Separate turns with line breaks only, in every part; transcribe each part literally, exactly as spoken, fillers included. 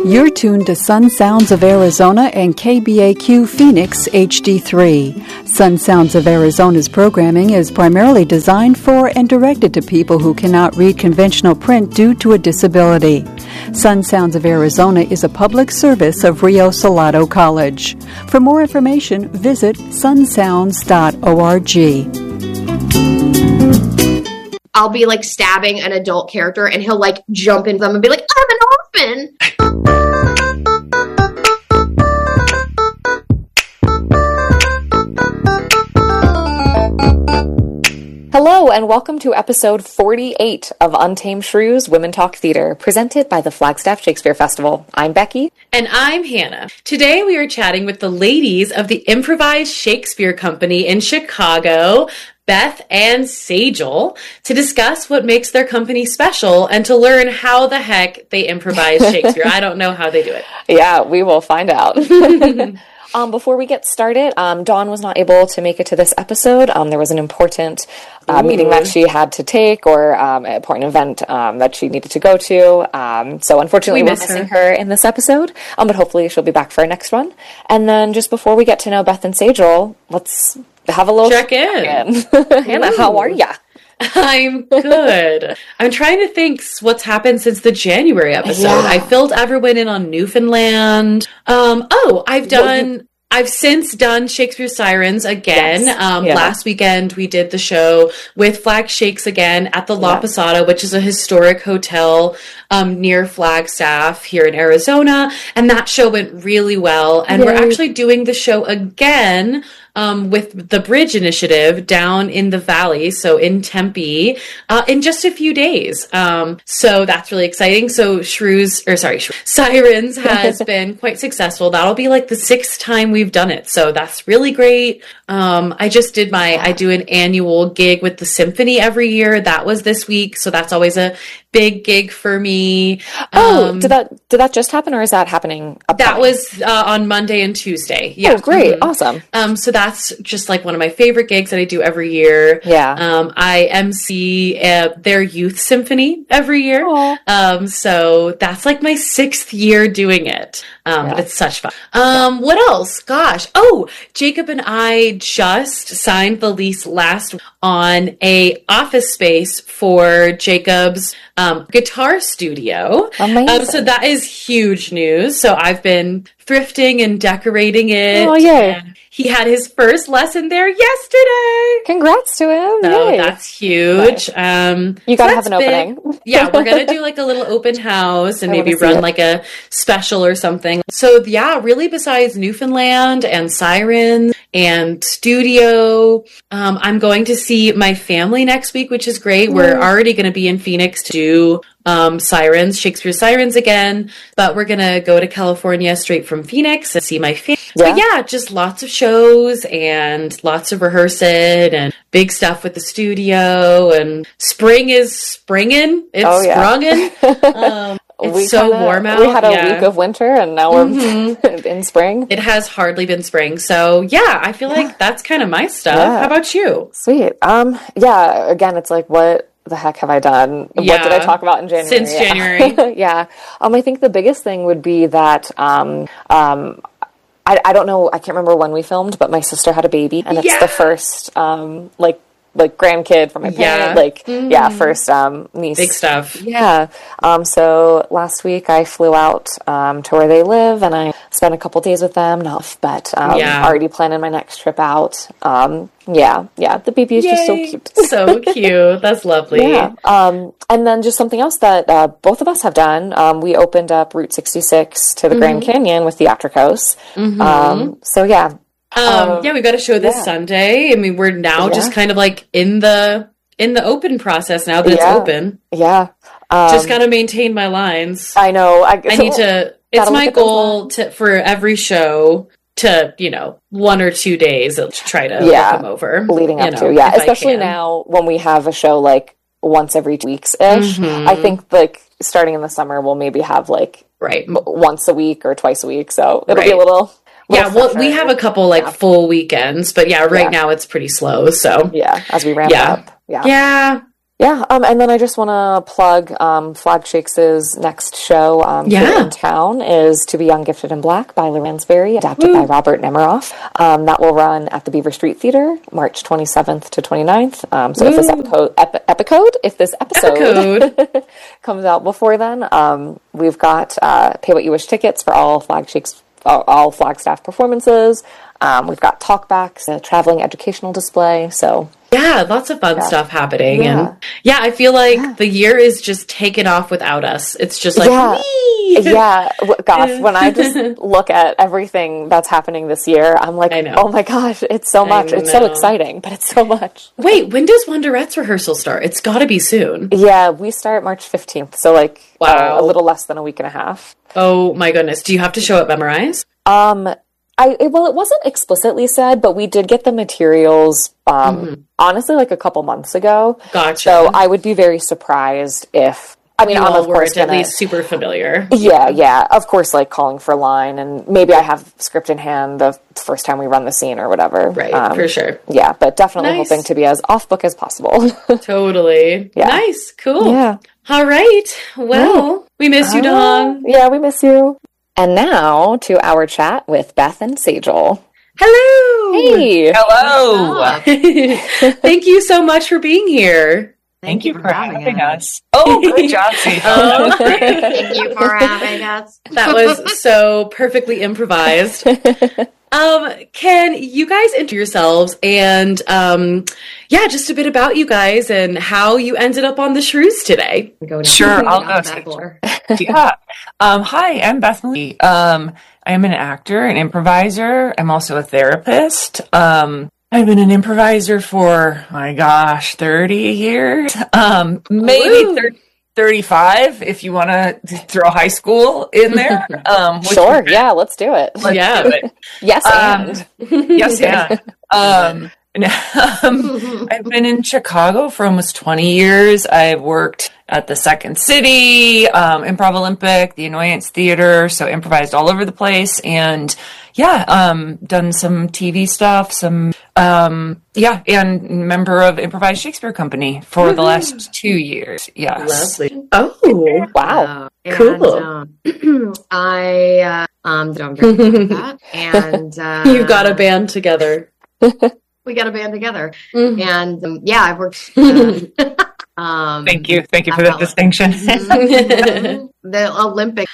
You're tuned to Sun Sounds of Arizona and K B A Q Phoenix H D three. Sun Sounds of Arizona's programming is primarily designed for and directed to people who cannot read conventional print due to a disability. Sun Sounds of Arizona is a public service of Rio Salado College. For more information, visit sun sounds dot org.
I'll be like stabbing an adult character and he'll like jump into them and be like, I'm an orphan.
Hello and welcome to episode forty-eight of Untamed Shrews Women Talk Theater, presented by the Flagstaff Shakespeare Festival. I'm Becky.
And I'm Hannah. Today we are chatting with the ladies of the Improvised Shakespeare Company in Chicago, Beth and Sajal, to discuss what makes their company special and to learn how the heck they improvise Shakespeare. I don't know how they do it.
Yeah, we will find out. Um, before we get started, um, Dawn was not able to make it to this episode. Um, there was an important uh, meeting that she had to take, or um, an important event um, that she needed to go to. Um, so unfortunately, we we're missing her. her in this episode, um, but hopefully she'll be back for our next one. And then just before we get to know Beth and Sajal, let's have a little
check in.
in. Hannah, how are ya?
I'm good. I'm trying to think what's happened since the January episode.
Yeah.
I filled everyone in on Newfoundland. Um, oh, I've done... Well, I've since done Shakespeare Sirens again.
Yes.
Um,
yeah.
Last weekend, we did the show with Flag Shakes again at the La
yeah.
Posada, which is a historic hotel um, near Flagstaff here in Arizona. And that show went really well. And Yay. We're actually doing the show again um, with the Bridge Initiative down in the valley, so in Tempe, uh, in just a few days. Um, so that's really exciting. So Shrews, or sorry, Shrews, Sirens has been quite successful. That'll be like the sixth time we've done it. So that's really great. Um, I just did my, I do an annual gig with the symphony every year. That was this week. So that's always a big gig for me.
Oh,
um,
did that, did that just happen, or is that happening? Upcoming?
That was uh, on Monday and Tuesday. Yeah.
Oh, great.
Mm-hmm.
Awesome.
Um, so that's just like one of my favorite gigs that I do every year.
Yeah.
Um, I M C uh, their youth symphony every year.
Aww.
Um, so that's like my sixth year doing it. Um,
yeah.
But it's such fun. Um, what else? Gosh. Oh, Jacob and I just signed the lease last on a office space for Jacob's um, guitar studio.
Amazing.
Um, so that is huge news. So I've been thrifting and decorating it.
Oh, yay.
He had his first lesson there yesterday.
Congrats to him.
So
Yay.
that's huge. Um,
you got to
so
have an
big.
opening.
Yeah, we're going to do like a little open house and
I
maybe run like a special or something. So yeah, really besides Newfoundland and Sirens and studio, um, I'm going to see my family next week, which is great. Mm. We're already going to be in Phoenix to do um, Sirens, Shakespeare Sirens again, but we're going to go to California straight from Phoenix and see my family. Yeah. So yeah, just lots of shows and lots of rehearsing and big stuff with the studio, and spring is springing. It's
oh, yeah.
sprunging. Um, it's
we
so
kinda,
warm out.
We had a
yeah.
week of winter and now we're mm-hmm. in spring.
It has hardly been spring. So yeah, I feel like that's kind of my stuff.
Yeah.
How about you?
Sweet. Um, yeah, again, it's like, what the heck have I done?
Yeah.
What did I talk about in January?
Since
yeah.
January.
yeah. Um, I think the biggest thing would be that, um, um, I, I don't know, I can't remember when we filmed, but my sister had a baby, and it's
yeah.
the first, um, like, like grandkid from my parent,
yeah.
like,
mm.
yeah, first, um, niece.
Big stuff.
Yeah. Um, so last week I flew out, um, to where they live, and I spent a couple days with them, not, but, um,
yeah.
already planning my next trip out. Um, yeah, yeah, the baby is
Yay.
just so cute.
So cute. That's lovely.
Yeah. Um, and then just something else that, uh, both of us have done. Um, we opened up Route sixty-six to the mm-hmm. Grand Canyon with Theatricos. Mm-hmm. Um, so yeah.
Um,
um,
yeah, we got a show this
yeah.
Sunday. I mean, we're now
yeah.
just kind of like in the in the open process now that
yeah.
it's open.
Yeah, um,
just got to maintain my lines.
I know. I,
I
so,
need to. It's my goal to for every show to you know one or two days to try to
yeah.
look them over
leading up
you know,
to yeah, especially now when we have a show like once every two weeks ish.
Mm-hmm.
I think like starting in the summer we'll maybe have like
right
m- once a week or twice a week. So it'll
right.
be a little.
Yeah, well, we have a couple like yeah. full weekends, but yeah, right yeah. now it's pretty slow. So
yeah, as we ramp
yeah.
up, yeah,
yeah,
Yeah, um, and then I just want to plug um, Flag Shakes' next show um,
Yeah.
here in town is To Be Young, Gifted, and Black by Lou Ransberry, adapted Woo. by Robert Nemiroff. Um, that will run at the Beaver Street Theater, March twenty-seventh to twenty-ninth. Um, so Woo. if this epico- ep- epicode, if this episode comes out before then, um, we've got uh, Pay What You Wish tickets for all Flag Shakes, all, all Flagstaff performances. Um, we've got talkbacks, a traveling educational display, so...
Yeah, lots of fun yeah. stuff happening.
Yeah.
And yeah, I feel like
yeah.
the year is just taken off without us. It's just like,
yeah.
Wee!
yeah. Gosh, when I just look at everything that's happening this year, I'm like, oh my gosh, it's so much. It's so exciting, but it's so much.
Wait, when does Wonderette's rehearsal start? It's got to be soon.
Yeah, we start March fifteenth, so like
wow.
uh, a little less than a week and a half.
Oh my goodness. Do you have to show up Memorize?
Um... I, it, well, it wasn't explicitly said, but we did get the materials, um, mm-hmm. honestly, like a couple months ago.
Gotcha.
So I would be very surprised if, I mean,
you
I'm
all
of course
were at
gonna,
least super familiar.
Yeah, yeah. Of course, like calling for line, and maybe I have script in hand the first time we run the scene or whatever.
Right,
um,
for sure.
Yeah, but definitely
nice.
hoping to be as off book as possible.
Totally.
Yeah.
Nice. Cool.
Yeah.
All right. Well, yeah. we miss you, Dawn.
Yeah, we miss you. And now to our chat with Beth and Sejal.
Hello!
Hey!
Hello!
Thank you so much for being here.
Thank, Thank you for, for having, having us. us. Oh, good job, Sejal.
Oh, thank you for having us.
That was so perfectly improvised. Um, can you guys introduce yourselves and, um, yeah, just a bit about you guys and how you ended up on the Shrews today?
Sure, I'll go. Yeah. Um, hi, I'm Beth Marie. Um, I am an actor, an improviser. I'm also a therapist. Um, I've been an improviser for, my gosh, thirty years. Um, maybe thirty. thirty-five if you want to throw high school in there. Um,
sure, yeah, let's do it.
Let's
yeah.
do it.
Yes,
um, and. yes, and. Um, um, I've been in Chicago for almost twenty years. I've worked at the Second City, um, Improv Olympic, the Annoyance Theater, so improvised all over the place. And yeah, um, done some T V stuff, some, um, yeah, and member of Improvised Shakespeare Company for mm-hmm. the last two years. Yes.
Lovely. Oh, wow.
Uh,
cool.
And, um, I, uh, um, I'm very proud of that. And, uh,
you got a band together.
We got a band together.
Mm-hmm.
And, um, yeah, I've worked, uh, Um,
Thank you. Thank you for the distinction.
the Olympic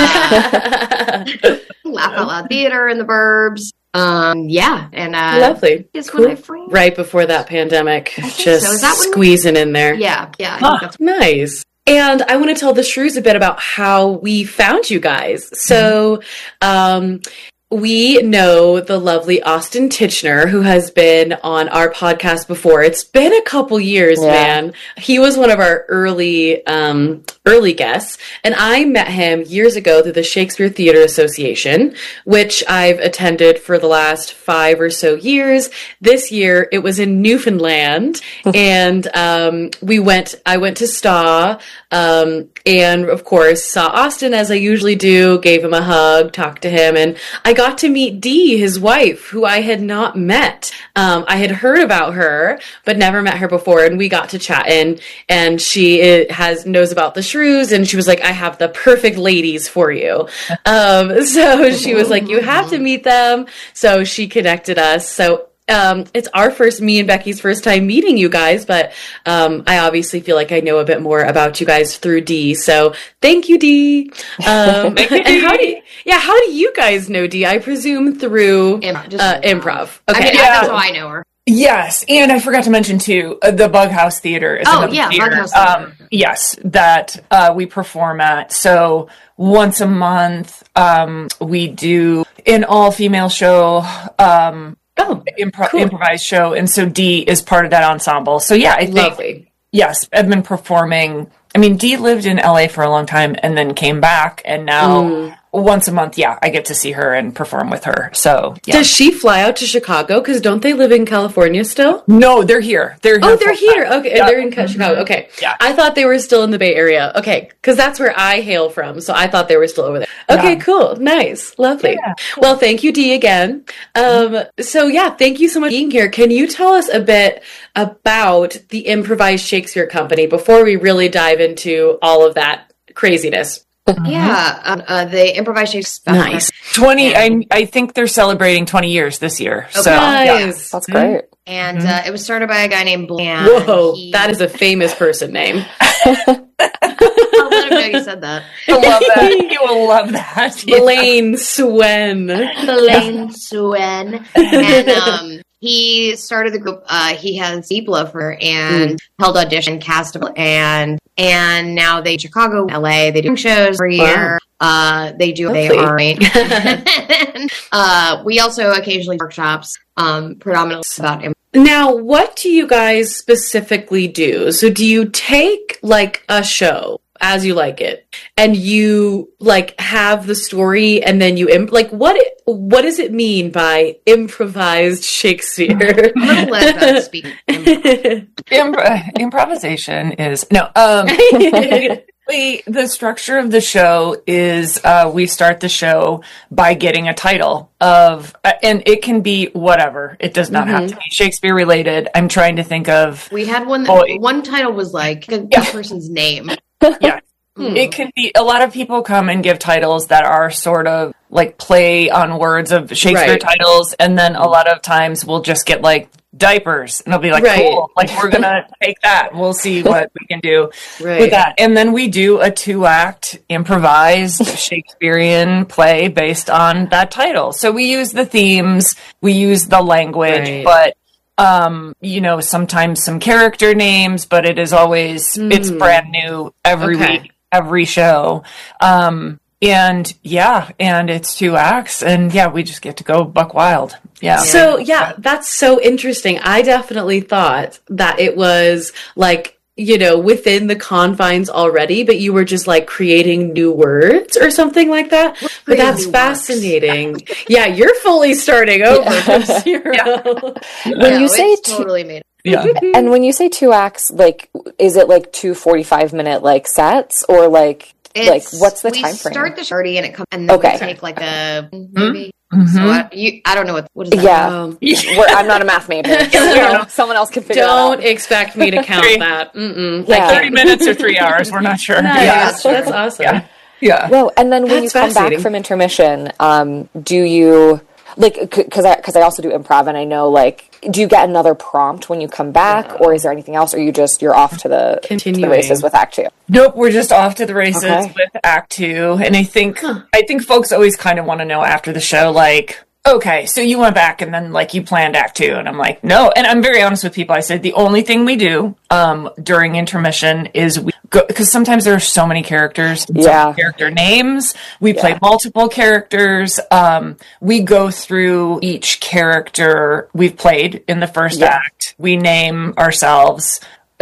uh, Laugh Out Loud Theater in the Burbs. Um, yeah, and uh,
lovely.
Is
cool.
when I framed.
Right before that pandemic, just
so. Is that
squeezing in there.
Yeah, yeah. I
huh.
think that's
nice. And I want to tell the Shrews a bit about how we found you guys. So, um, we know the lovely Austin Titchener, who has been on our podcast before. It's been a couple years, yeah. man. He was one of our early, um, early guests, and I met him years ago through the Shakespeare Theater Association, which I've attended for the last five or so years. This year, it was in Newfoundland, and um, we went. I went to S T A, um, and of course saw Austin as I usually do. Gave him a hug, talked to him, and I got got to meet Dee, his wife, who I had not met. Um, I had heard about her, but never met her before, and we got to chatting, and she has knows about the Shrews, and she was like, I have the perfect ladies for you. Um, so she was like, you have to meet them. So she connected us. So Um, it's our first, me and Becky's first time meeting you guys, but um, I obviously feel like I know a bit more about you guys through Dee. So thank you, Dee. Um,
thank you,
and how do you, yeah, how do you guys know Dee? I presume through
improv.
Uh, improv.
Okay, I mean,
yeah.
that's how I know her.
Yes, and I forgot to mention too, uh, the Bughouse Theater is
oh,
another
yeah,
theater.
Bughouse Theater.
Um, yes, that uh, we perform at. So once a month, um, we do an all-female show. Um,
Oh,
impro-
cool.
improvised show, and so Dee is part of that ensemble. So yeah, I think
Lovely.
yes, I've been performing. I mean, Dee lived in L A for a long time and then came back, and now
Mm.
once a month, yeah, I get to see her and perform with her. So, yeah.
Does she fly out to Chicago? Because don't they live in California still?
No, they're here. They're here.
Oh, they're here. Okay, yeah. They're in Chicago. Okay.
Yeah.
I thought they were still in the Bay Area. Okay, because that's where I hail from. So I thought they were still over there. Okay, yeah. Cool. Nice. Lovely. Yeah. Well, thank you, Dee, again. Um, so, yeah, thank you so much for being here. Can you tell us a bit about the Improvised Shakespeare Company before we really dive into all of that craziness?
Mm-hmm. Yeah, um, uh, the Improvised Shakespeare.
Nice.
twenty, yeah. I, I think they're celebrating twenty years this year.
Okay.
So,
nice.
Yeah.
That's great.
And mm-hmm. uh, it was started by a guy named Blaine.
Whoa, he... that is a famous person name.
I'll let him know you said that.
I love that. You will love that.
Blaine Swen.
Blaine Swen. And um, he started the group. Uh, he has deep love for her and mm. held audition, cast, and and now they Chicago, L A. They do shows every wow. year. Uh, they do. Lovely. They are. uh, we also occasionally workshops, um, predominantly about. Im-
Now, what do you guys specifically do? So do you take like a show as you like it and you like have the story and then you imp- like what what does it mean by improvised Shakespeare?
I'm gonna let that speak.
Impro- improvisation is no um We, the structure of the show is uh, we start the show by getting a title of, uh, and it can be whatever. It does not mm-hmm. have to be Shakespeare related. I'm trying to think of.
We had one. That, oh, one title was like a yeah. person's name.
Yeah, hmm. It can be. A lot of people come and give titles that are sort of like play on words of Shakespeare right. titles, and then a lot of times we'll just get like diapers, and it'll be like, right. cool, like we're gonna take that. We'll see what we can do right. with that. And then we do a two-act improvised Shakespearean play based on that title. So we use the themes, we use the language, right. but um, you know, sometimes some character names, but it is always mm. it's brand new every okay. week, every show. Um, And yeah, and it's two acts, and yeah, we just get to go buck wild. Yeah.
So yeah, that's so interesting. I definitely thought that it was like, you know, within the confines already, but you were just like creating new words or something like that. But that's fascinating. Yeah, you're fully starting over yeah. from zero. Yeah.
When
no,
you say
it's totally made.
Yeah.
And when you say two acts, like, is it like two forty-five minute like sets or like? It's, like, what's the
we
time frame?
We start the party and it comes, and then
okay.
we take like a maybe. Mm-hmm. So I, you, I don't know what what is that?
Yeah, um, We're, I'm not a math major. So someone else can figure
don't
it out.
Don't expect me to count that. Mm-mm.
Like yeah. thirty minutes or three hours. We're not sure.
Nice. Yeah, that's, that's awesome.
Yeah. yeah.
Well, and then when that's you come back from intermission, um, do you like because I because I also do improv, and I know like. Do you get another prompt when you come back, yeah. or is there anything else, or you just you're off to the, to the races with Act Two?
Nope, we're just off to the races okay. with Act Two, and I think huh. I think folks always kind of want to know after the show, like, okay, so you went back and then like you planned Act Two, and I'm like, no, and I'm very honest with people. I said the only thing we do um, during intermission is we go because sometimes there are so many characters,
yeah,
so many character names. We yeah. play multiple characters. Um, we go through each character we've played in the first yeah. act. We name ourselves.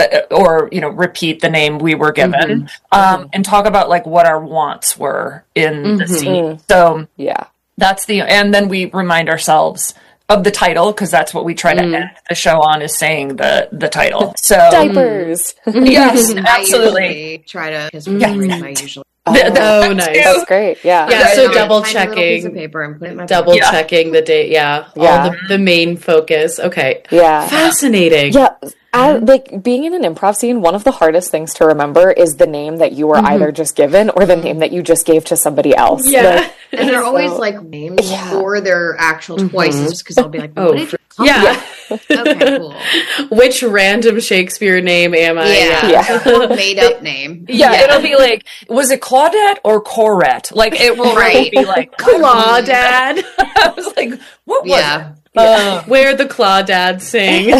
Or, you know, repeat the name we were given, mm-hmm. um, mm-hmm. and talk about like what our wants were in mm-hmm. the scene. So,
yeah.
That's the, and then we remind ourselves of the title because that's what we try to mm. end the show on is saying the the title. So
diapers.
Yes, absolutely.
I usually try to because
yeah.
I usually.
Oh, oh nice.
That's great. Yeah.
Yeah.
yeah
so
no,
double checking,
paper and put it in my
double
yeah.
checking the date. Yeah.
Yeah.
All the, the main focus. Okay.
Yeah.
Fascinating.
Yeah. I, like being in an improv scene, one of the hardest things to remember is the name that you were mm-hmm. either just given or the name that you just gave to somebody else.
Yeah,
like, and they're so, always like names yeah. or their actual mm-hmm. voices because I'll be like, "Oh, what
yeah.
yeah, okay, cool."
Which random Shakespeare name am I?
Yeah, yeah. made up name.
Yeah, yeah, it'll be like, was it Claudette or Corette? Like it will
right.
really be like
Claudad.
I was like, what was
yeah.
it?
Uh, where the Claudad sing.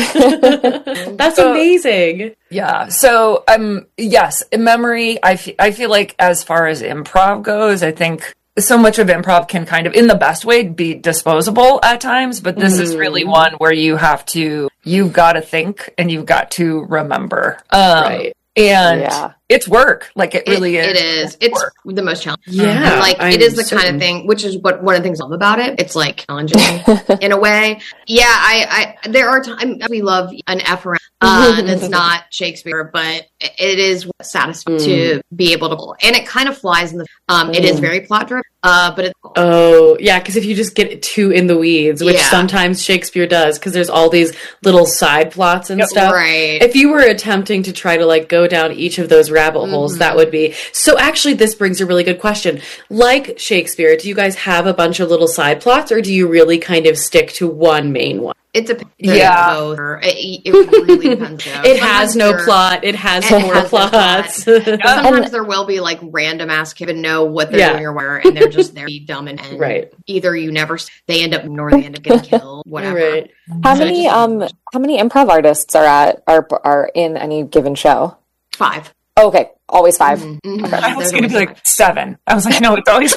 That's so, amazing.
Yeah. So, um, yes, in memory, I, f- I feel like as far as improv goes, I think so much of improv can kind of, in the best way, be disposable at times, but this mm. is really one where you have to, you've got to think and you've got to remember. Um,
right.
And
yeah.
it's work. Like it really
it,
is.
It is. It's
work.
the most challenging.
Yeah,
And, like
I'm
it is the
certain.
kind of thing, which is what one of the things I love about it. It's like challenging in a way. Yeah, I, I there are times we love an F around, uh, and it's not Shakespeare, but it is satisfying
Mm.
to be able to, and it kind of flies in the. Um, it is
Mm.
very plot driven, uh, but it's
Oh, yeah, because if you just get too in the weeds, which
Yeah.
sometimes Shakespeare does, because there's all these little side plots and
Yep.
stuff.
right.
If you were attempting to try to like go down each of those rabbit holes, that would be so. Actually, this brings a really good question. Like Shakespeare, do you guys have a bunch of little side plots, or do you really kind of stick to one main one?
It depends.
Yeah.
Both, or it, it really depends. though.
It has
Sometimes
no
there-
plot. It has
It
four
has no
plots.
Sometimes there will be like random ass kids and know what they're
Yeah.
doing or where, and they're just there to be dumb and, and
Right.
either you never s- they end up or they end up getting killed, whatever.
Right.
How
So it
many
just-
um how many improv artists are at are are in any given show?
Five.
Oh, okay, always five.
Mhm, mhm.
I was
There's
going to be
always
like seven. I was like, no, it's always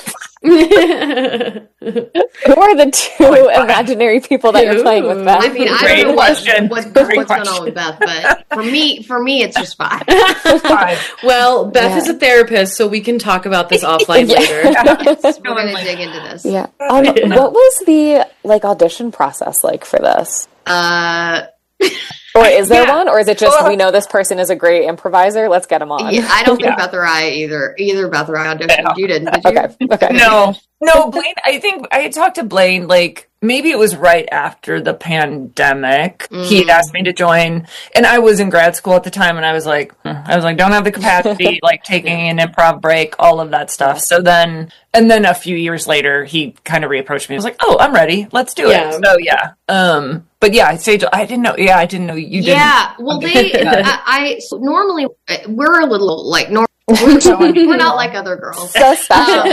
Who are the two
Oh my God.
imaginary people that you're playing with,
Ooh.
Beth?
I mean, I
Great
don't know what,
question.
what's,
Great
what's going on
question.
with Beth, but for me, for me, it's just five.
five.
Well, Beth
Yeah.
is a therapist, so we can talk about this offline
Yeah.
later.
We're going to dig into this.
Yeah. Um, what was the like audition process like for this?
Uh,
Or is there
Yeah.
one? Or is it just
Well-
we know this person is a great improviser? Let's get him on.
yeah, I don't think
Yeah.
Beth or I either. Either Beth or I auditioned. You didn't, did you?
Okay. Okay.
No, no, Blaine. I think I had talked to Blaine. Like maybe it was right after the pandemic. He'd asked me to join, and I was in grad school at the time, and I was like, hmm. I was like, don't have the capacity, like taking an improv break, all of that stuff. So then, and then a few years later, he kind of reapproached me. I was like, oh, I'm ready. Let's do
Yeah.
it. So yeah, um, but yeah, Sage, I didn't know. Yeah, I didn't know you didn't.
Yeah, well, they. I, I so normally uh, we're a little like normal. We're, we're not like other girls.
So special.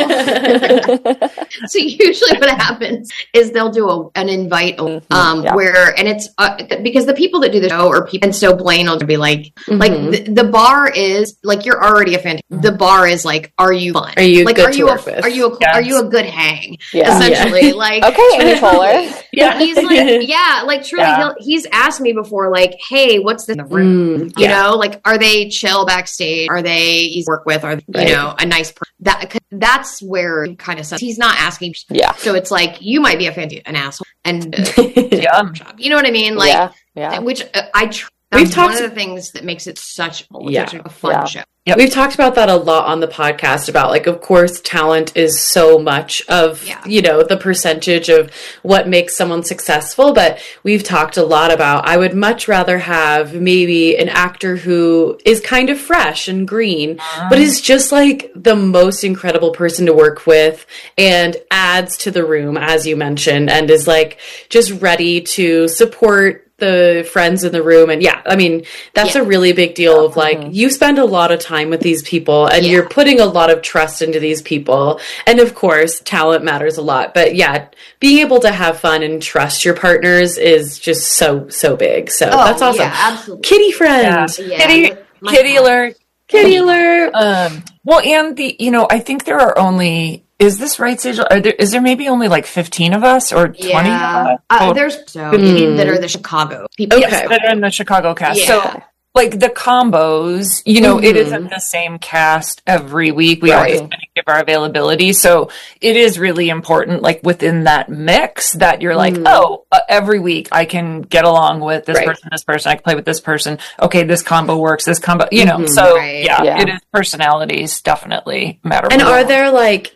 So usually what happens is they'll do a, an invite um
yeah.
where and it's uh, because the people that do the show are people, and so Blaine will be like like the, the bar is like you're already a fan. The bar is like, are you fun?
Are you
like
good
are
to
you
work
a,
with?
are you a,
Yes.
are you a good hang?
Yeah.
Essentially, like
Okay, Amy Poehler.
Yeah.
he's like, yeah, like truly,
Yeah.
he'll, he's asked me before, like, hey, what's this in the room?
Mm,
You
Yeah.
know, like, are they chill backstage? Are they easy to work with? Are they,
Right.
you know, a nice person? That 'cause that's where he kind of says he's not asking.
Yeah.
So it's like you might be a fan, an asshole, and uh,
Yeah.
you know what I mean? Like,
yeah. Yeah.
which uh, I. Tr-
We've
that's
talked-
one of the things that makes it such,
Yeah.
such a fun
Yeah.
show.
Yep.
We've talked about that a lot on the podcast about like, of course, talent is so much of,
Yeah.
you know, the percentage of what makes someone successful. But we've talked a lot about, I would much rather have maybe an actor who is kind of fresh and green, but is just like the most incredible person to work with and adds to the room, as you mentioned, and is like just ready to support the friends in the room. And yeah, I mean, that's
Yeah.
a really big deal of like, you spend a lot of time with these people and
Yeah.
you're putting a lot of trust into these people. And of course, talent matters a lot. But yeah, being able to have fun and trust your partners is just so, so big. So
Oh,
that's awesome.
Yeah, absolutely.
Kitty friend.
Yeah.
Yeah,
Kitty,
my-
kitty alert.
Kitty alert.
Um, well, and the, you know, I think there are only, is this right, Sage? Are there, is there maybe only like fifteen of us or twenty?
Yeah,
of us?
uh,
Oh,
there's so many that are the Chicago people.
Okay.
yes, that are in the Chicago cast.
Yeah.
So, like the combos, you know, it
Mhm.
isn't the same cast every week. We
Right.
always kind of give our availability. So it is really important, like within that mix, that you're like,
Mhm.
oh, uh, every week I can get along with this
Right.
person, this person. I can play with this person. Okay, this combo works. This combo, you know.
Mhm.
So
Right.
yeah,
Yeah.
it is personalities definitely matter.
And
more.
are there like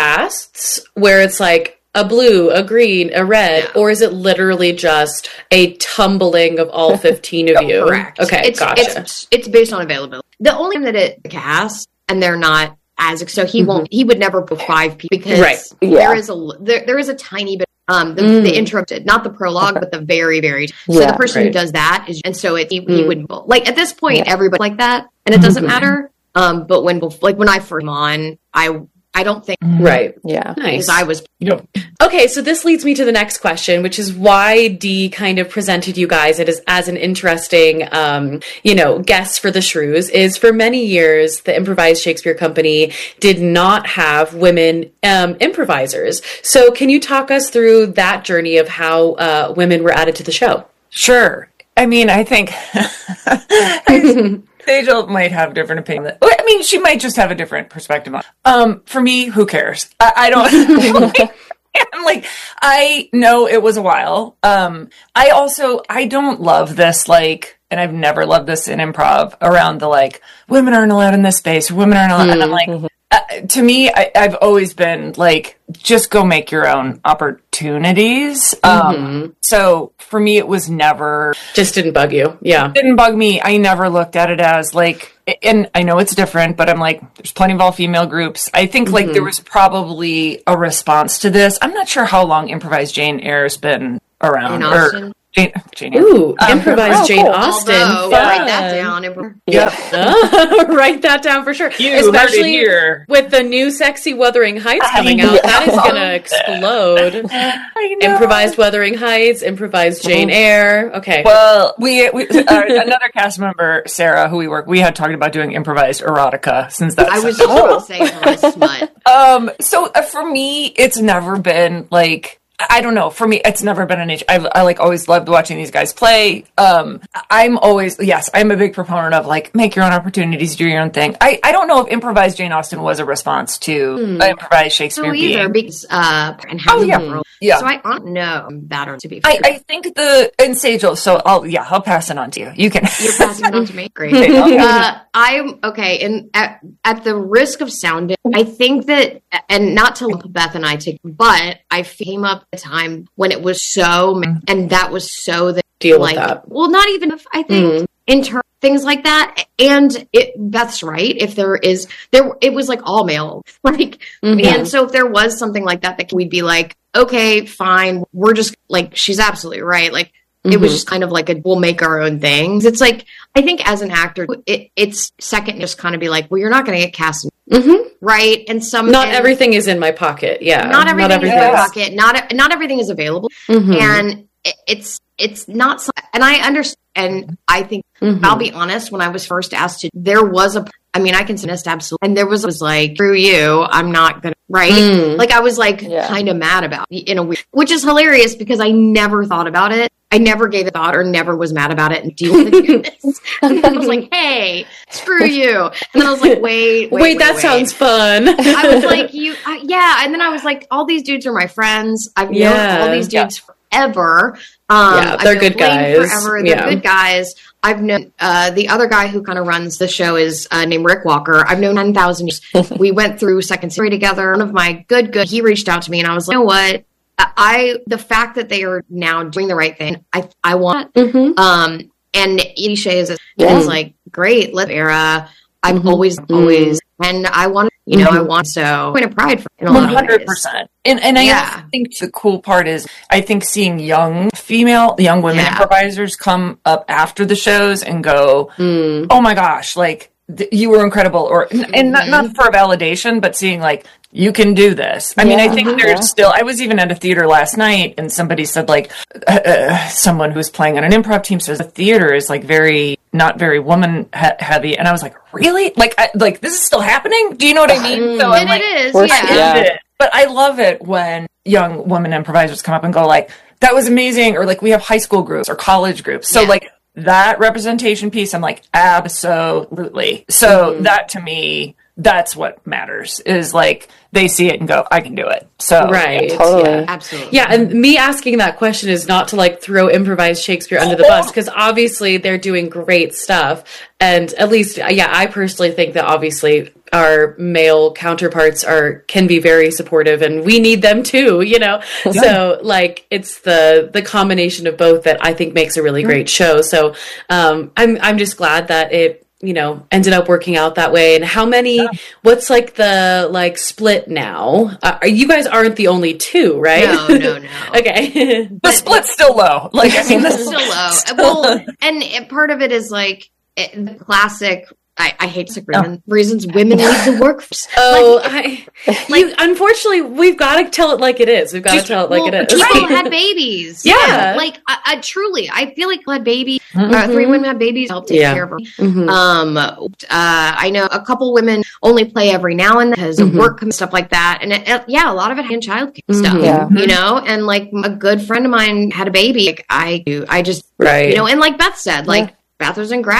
casts where it's like a blue, a green, a red,
Yeah.
or is it literally just a tumbling of all fifteen of you?
Correct.
Okay,
it's,
gotcha.
It's it's based on availability. The only time that it cast and they're not as so he won't he would never book five people because
Right.
Yeah.
there is a there, there is a tiny bit um the,
Mm.
the intro not the prologue but the very very so
Yeah,
the person
right.
who does that is and so it he, he
Mm.
would like at this point
Yeah.
everybody like that and it doesn't
Mhm.
matter um but when like when I first came on I I don't think
Right.
Yeah.
Nice.
because I was
You know,
Okay, so this leads me to the next question, which is why Dee kind of presented you guys it as, as an interesting, um, you know, guest for the Shrews, is for many years, the Improvised Shakespeare Company did not have women um, improvisers. So can you talk us through that journey of how uh, women were added to the show?
Sure. I mean, I think Sejal might have a different opinion. I mean, she might just have a different perspective on it. Um, for me, who cares? I, I don't. I'm like, I know it was a while. Um, I also, I don't love this, like, and I've never loved this in improv around the, like, women aren't allowed in this space, women aren't allowed. Mm-hmm. And I'm like, uh, to me, I, I've always been like, just go make your own opportunities. Um, mm-hmm. So for me, it was never.
Just didn't bug you. Yeah.
Didn't bug me. I never looked at it as like, and I know it's different, but I'm like, there's plenty of all female groups. I think like mm-hmm. there was probably a response to this. I'm not sure how long Improvised Jane Eyre's been around.
Or,
Jane, Jane
Ooh, um, improvised oh, Jane cool. Austen.
Although, write that down.
Yeah, write that down for sure.
You
Especially
here.
with the new sexy Wuthering Heights coming out, that is going to explode. Improvised Wuthering Heights, improvised Jane Eyre. Okay.
Well, we, we uh, another cast member, Sarah, who we work, we had talked about doing improvised erotica since that.
I was just going to say improvised smut.
Um, so uh, for me, it's never been like. I don't know. For me, it's never been an issue. I've, I like always loved watching these guys play. Um, I'm always, yes, I'm a big proponent of like, make your own opportunities, do your own thing. I, I don't know if improvised Jane Austen was a response to hmm. uh, improvised Shakespeare
no, either,
being.
Because, uh, and how
oh, yeah.
world.
yeah.
So I don't know better to be fair.
I, I think the, and Sejal, so I'll, yeah, I'll pass it on to you. You can.
You're passing it on to me? Great. uh, I'm, okay, and at, at the risk of sounding, I think that, and not to lump Beth and I together, but I came up at a time when it was so, and that was so that
deal
like,
with that.
Well, not even if I think mm-hmm. in terms things like that. And it, Beth's right. If there is there, it was like all male, like, mm-hmm. and so if there was something like that, that we'd be like, okay, fine. We're just like, she's absolutely right. Like, mm-hmm. it was just kind of like a, we'll make our own things. It's like, I think as an actor, it, it's second just kind of be like, well, you're not going to get cast.
Mm-hmm.
Right. And some,
not
and
everything is in my pocket. Yeah.
Not everything,
not everything
is in my pocket. Not, not everything is available. Mm-hmm. And it, it's, it's not, so, and I understand. And I think, mm-hmm. I'll be honest, when I was first asked to, there was a, I mean, I can say this absolutely. And there was, was like, through you, I'm not going to, right? Mm. Like, I was like yeah. kind of mad about it in a way, which is hilarious because I never thought about it. I never gave a thought or never was mad about it. And do you want to do this? And then I was like, hey, screw you. And then I was like, wait, wait, wait,
wait that wait. sounds fun.
I was like, you, I, yeah. And then I was like, all these dudes are my friends. I've known yeah. all these dudes yeah. forever. Um,
yeah, they're good guys.
Forever. They're yeah. good guys. I've known uh, the other guy who kind of runs the show is uh, named Rick Walker. I've known ten thousand years. We went through Second City together. One of my good, good, he reached out to me and I was like, you know what? I, the fact that they are now doing the right thing, I, I want, mm-hmm. um, and Edie Shea is, yeah. is like, great, let's era. I'm mm-hmm. always, always, mm-hmm. and I want, you know, mm-hmm. I want so point of pride for in a lot
one hundred percent. And and I yeah. think the cool part is I think seeing young female, young women yeah. improvisers come up after the shows and go, mm. oh my gosh, like th- you were incredible, or and mm-hmm. not not for a validation, but seeing like you can do this. I yeah. mean, I think there's yeah. still. I was even at a theater last night, and somebody said like, uh, uh, someone who's playing on an improv team says the theater is like very not very woman he- heavy, and I was like, really? Like, I, like this is still happening? Do you know what I mean?
So and
like,
it is, yeah.
yeah. It. But I love it when young women improvisers come up and go like, that was amazing, or like we have high school groups or college groups. So yeah. like that representation piece, I'm like, absolutely. So mm-hmm. that to me, that's what matters, is like they see it and go, I can do it. So
right.
Yeah, totally.
Yeah, absolutely.
Yeah. And me asking that question is not to like throw improvised Shakespeare under the bus, because obviously they're doing great stuff. And at least, yeah, I personally think that obviously our male counterparts are, can be very supportive, and we need them too, you know? Yeah. So like, it's the, the combination of both that I think makes a really great show. So, um, I'm, I'm just glad that it, you know, ended up working out that way. And how many, yeah. what's like the, like split now? Uh, you guys aren't the only two, right?
No, no, no.
Okay.
The split's still low. Like, I mean,
it's still low. Well, and it, part of it is like it, the classic, I, I hate sick reasons, oh. reasons women leave the workforce.
Oh, like, I, like, you, unfortunately, we've got to tell it like it is. We've got to tell it like
well,
it is.
People had babies.
Yeah.
yeah. Like, I, I truly, I feel like had babies, mm-hmm. uh, three women had babies, help take
yeah.
care of them.
Mm-hmm.
Um, uh, I know a couple women only play every now and then because mm-hmm. of work and stuff like that. And it, it, yeah, a lot of it in childcare mm-hmm. stuff,
yeah.
you know? And like a good friend of mine had a baby. Like, I do, I just,
right.
you know, and like Beth said, like, yeah. Beth was in grad school.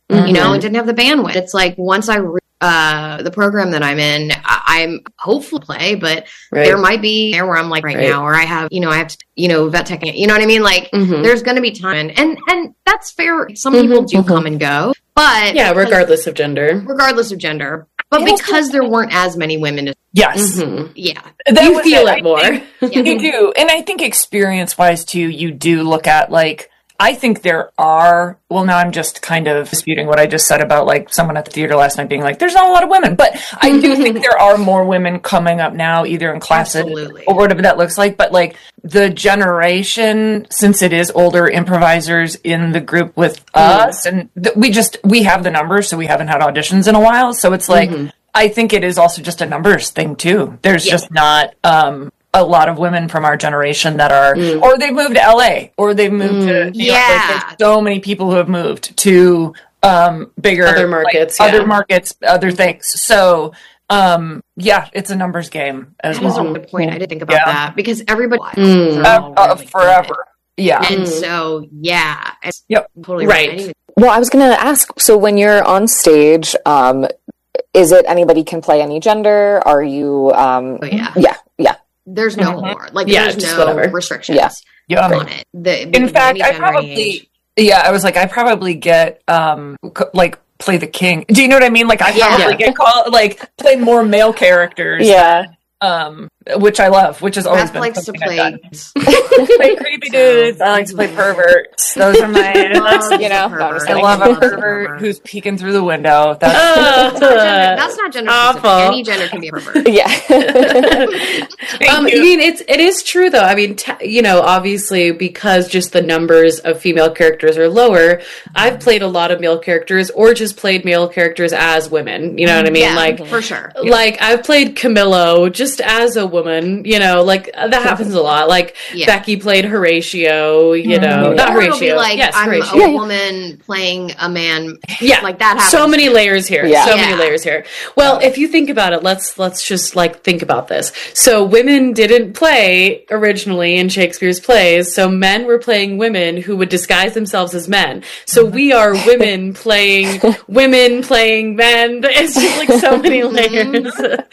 mm-hmm. you know, and didn't have the bandwidth. It's like once I re- uh the program that I'm in, I- I'm hopeful to play, but right. there might be there where I'm like right, right now, or I have, you know, I have to, you know, vet tech, you know what I mean? Like mm-hmm. there's going to be time, and and that's fair. Some mm-hmm. people do mm-hmm. come and go, but
yeah, regardless of gender,
regardless of gender. But because there weren't as many women.
Yes.
Mm-hmm. Yeah.
That you feel it, it more.
Think, yeah. You do. And I think experience-wise, too, you do look at, like, I think there are, well, now I'm just kind of disputing what I just said about, like, someone at the theater last night being like, there's not a lot of women. But I do think there are more women coming up now, either in classes Absolutely. Or whatever that looks like. But, like, the generation, since it is older improvisers in the group with mm. us, and th- we just, we have the numbers, so we haven't had auditions in a while. So it's like, mm-hmm. I think it is also just a numbers thing, too. There's yeah. just not... um a lot of women from our generation that are, mm. or they've moved to L A, or they've moved mm. to, you
yeah.
know, like there's so many people who have moved to um, bigger
other markets,
like,
yeah.
other markets, other things. So, um, yeah, it's a numbers game as
That's
well.
a good point. I didn't think about yeah. that because everybody
mm. uh, uh, really forever, yeah,
and
mm.
so yeah, it's
yep,
totally
right.
right.
Well, I was going to ask. So, when you're on stage, um, is it anybody can play any gender? Are you? Um,
oh, yeah,
yeah, yeah.
There's no more. Like,
yeah,
there's no
whatever.
restrictions
yeah.
Yeah.
on it. The,
In fact, I probably,
age.
yeah, I was like, I probably get, um, co- like, play the king. Do you know what I mean? Like, I
Yeah.
probably get called, like, play more male characters.
Yeah.
Um, which I love, which has always
Beth
been
likes to
something
play.
I've done. play creepy dudes. I like to play perverts. Those are my, that's,
you know,
pervert.
I love a pervert who's peeking through the window. That's,
that's not gender, that's not gender specific. Any gender can be a pervert.
Yeah.
um, I mean, it's it is true though. I mean, t- you know, obviously because just the numbers of female characters are lower. I've played a lot of male characters, or just played male characters as women. You know what I mean?
Yeah,
like
for sure.
Like I've played Camillo just as a woman. You know, like that happens a lot. Like yeah. Becky played Horatio. You know,
mm-hmm.
not
or
Horatio.
It'll be like
yes,
I'm
Horatio.
a
yeah,
woman yeah. playing a man.
Yeah,
like that happens.
So many layers here.
Yeah.
So
yeah.
many layers here. Well, if you think about it, let's let's just like think about this. So women didn't play originally in Shakespeare's plays. So men were playing women who would disguise themselves as men. So we are women playing women playing men. It's just like so many layers.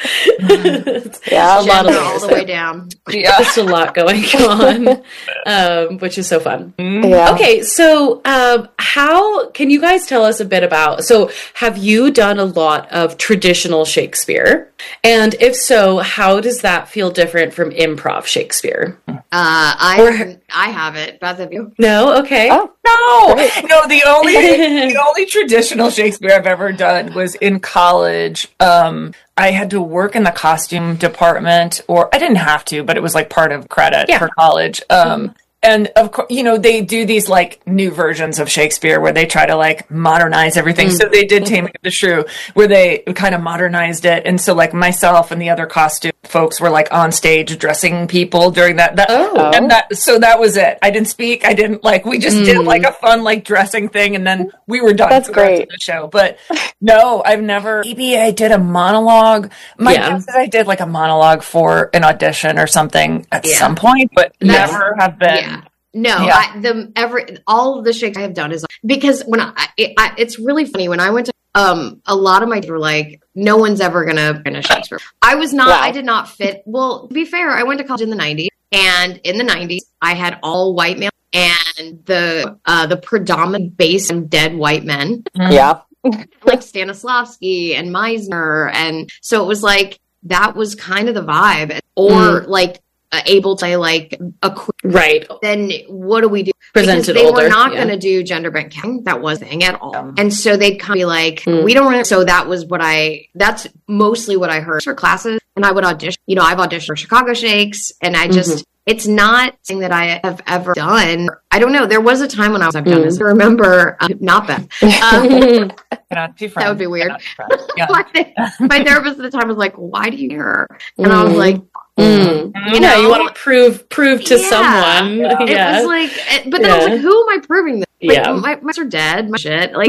Yeah,
a lot of
all the way down.
Yeah, just a lot going on, um, which is so fun.
Yeah.
Okay, so um, how can you guys tell us a bit about? So, have you done a lot of traditional Shakespeare? And if so, how does that feel different from improv Shakespeare?
Uh, I or, I have it. Both of you?
No. Okay.
Oh.
No, no. The only the only traditional Shakespeare I've ever done was in college. Um, I had to work in the costume department, or I didn't have to, but it was like part of credit yeah. for college. Um, mm-hmm. And of course, you know, they do these like new versions of Shakespeare where they try to like modernize everything. Mm-hmm. So they did Taming of the Shrew where they kind of modernized it. And so like myself and the other costume folks were like on stage dressing people during that. that
oh.
And that, so that was it. I didn't speak. I didn't like, we just mm. did like a fun like dressing thing and then we were done.
That's
for
great.
The show. But no, I've never, maybe I did a monologue. My
yeah.
guess is I did like a monologue for an audition or something at
yeah.
some point, but
That's,
never have been.
Yeah. No,
yeah.
I, the every all of the Shakespeare I have done is because when I, it, I it's really funny when I went to um a lot of my were like no one's ever gonna finish Shakespeare. I was not. Wow. I did not fit. Well, to be fair, I went to college in the nineties, and in the nineties I had all white male and the uh, the predominant base of dead white men.
Yeah,
like Stanislavski and Meisner, and so it was like that was kind of the vibe, or mm. like. Uh, able to say like a
right
then what do we do
presented
because they
older,
were not
yeah.
going to do gender bent counting. That wasn't a thing at all yeah. And so they'd kind of be like mm. we don't really. So that was what I that's mostly what I heard for classes, and I would audition, you know, I've auditioned for Chicago Shakes, and I just mm-hmm. it's not something that I have ever done. I don't know, there was a time when I was I've done mm. this. I remember um, not Beth um, that would be weird. Yeah. my, my therapist at the time was like, why do you care? And mm. I was like,
Mm. You know, yeah, you want to prove prove to
yeah.
someone.
Yeah.
Yeah.
It was like, but then
yeah.
I was like, who am I proving this? Like,
yeah,
my mice are dead. My shit, like,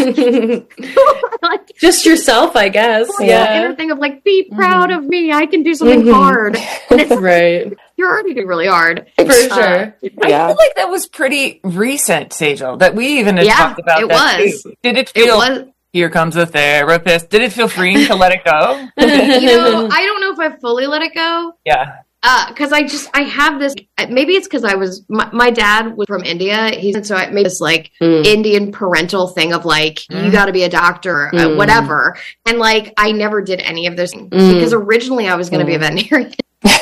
like just yourself, I guess.
Well,
yeah,
the inner thing of like, be proud mm-hmm. of me. I can do something mm-hmm. hard.
right.
you're already doing really hard.
For
Uh,
sure.
I
Yeah.
feel like that was pretty recent, Sejal, that we even had
Yeah,
talked about
it
that
was.
too. Did it
It
feel,
was,
here comes a therapist, did it feel freeing to let it go?
you know, I don't know if I fully let it go.
Yeah.
Uh, cause I just, I have this, maybe it's cause I was, my, my dad was from India. He's, and so I made this like
Mm.
Indian parental thing of like, you
Mm.
gotta be a doctor, uh,
Mm.
whatever. And like, I never did any of those things
Mm.
because originally I was gonna be a veterinarian.